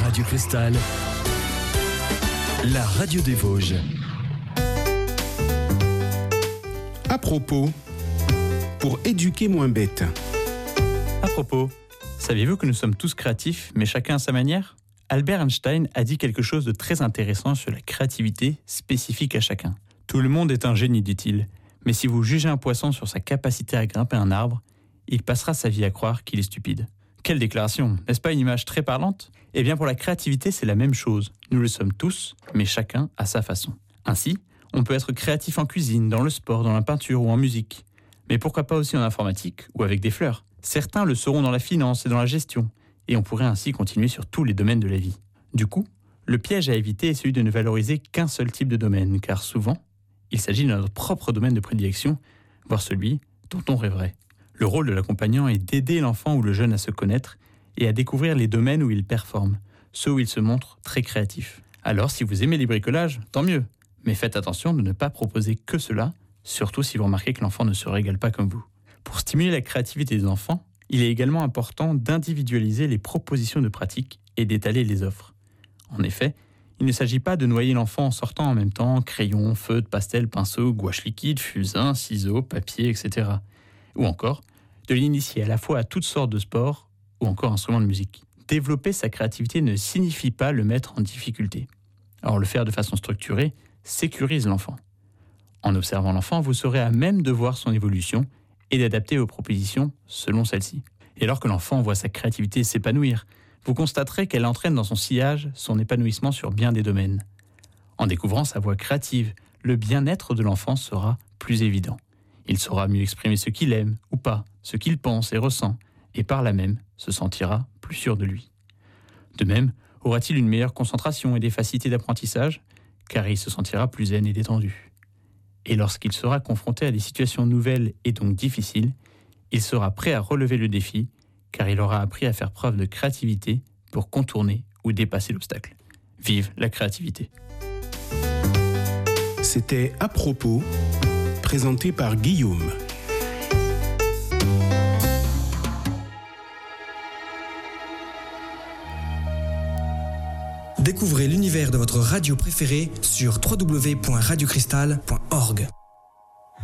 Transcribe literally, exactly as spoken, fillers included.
Radio Cristal, la radio des Vosges. À propos, pour éduquer moins bête. À propos, saviez-vous que nous sommes tous créatifs, mais chacun à sa manière ? Albert Einstein a dit quelque chose de très intéressant sur la créativité spécifique à chacun. Tout le monde est un génie, dit-il, mais si vous jugez un poisson sur sa capacité à grimper un arbre, il passera sa vie à croire qu'il est stupide. Quelle déclaration, n'est-ce pas une image très parlante ? Eh bien pour la créativité, c'est la même chose. Nous le sommes tous, mais chacun à sa façon. Ainsi, on peut être créatif en cuisine, dans le sport, dans la peinture ou en musique. Mais pourquoi pas aussi en informatique ou avec des fleurs ? Certains le seront dans la finance et dans la gestion, et on pourrait ainsi continuer sur tous les domaines de la vie. Du coup, le piège à éviter est celui de ne valoriser qu'un seul type de domaine, car souvent, il s'agit de notre propre domaine de prédilection, voire celui dont on rêverait. Le rôle de l'accompagnant est d'aider l'enfant ou le jeune à se connaître et à découvrir les domaines où il performe, ceux où il se montre très créatif. Alors, si vous aimez les bricolages, tant mieux, mais faites attention de ne pas proposer que cela, surtout si vous remarquez que l'enfant ne se régale pas comme vous. Pour stimuler la créativité des enfants, il est également important d'individualiser les propositions de pratique et d'étaler les offres. En effet, il ne s'agit pas de noyer l'enfant en sortant en même temps crayon, feutre, pastel, pinceau, gouache liquide, fusain, ciseaux, papier, et cetera. Ou encore, de l'initier à la fois à toutes sortes de sports ou encore instruments de musique. Développer sa créativité ne signifie pas le mettre en difficulté. Or, le faire de façon structurée sécurise l'enfant. En observant l'enfant, vous serez à même de voir son évolution et d'adapter vos propositions selon celle-ci. Et alors que l'enfant voit sa créativité s'épanouir, vous constaterez qu'elle entraîne dans son sillage son épanouissement sur bien des domaines. En découvrant sa voix créative, le bien-être de l'enfant sera plus évident. Il saura mieux exprimer ce qu'il aime ou pas, ce qu'il pense et ressent, et par là même se sentira plus sûr de lui. De même, aura-t-il une meilleure concentration et des facilités d'apprentissage, car il se sentira plus zen et détendu. Et lorsqu'il sera confronté à des situations nouvelles et donc difficiles, il sera prêt à relever le défi, car il aura appris à faire preuve de créativité pour contourner ou dépasser l'obstacle. Vive la créativité. C'était À propos, présenté par Guillaume. Découvrez l'univers de votre radio préférée sur w w w point radio cristal point org.